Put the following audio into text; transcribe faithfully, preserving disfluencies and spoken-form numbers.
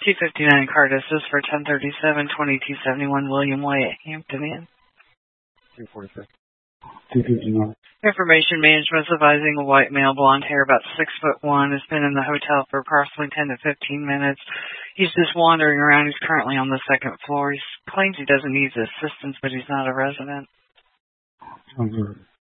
two fifty-nine Cardis is for ten thirty-seven, twenty-two seventy-one William Way at Hampton Inn. two forty-six. two fifty-nine. Information management's advising a white male, blonde hair, about six foot one, has been in the hotel for approximately ten to fifteen minutes. He's just wandering around. He's currently on the second floor. He claims he doesn't need assistance, but he's not a resident. Okay.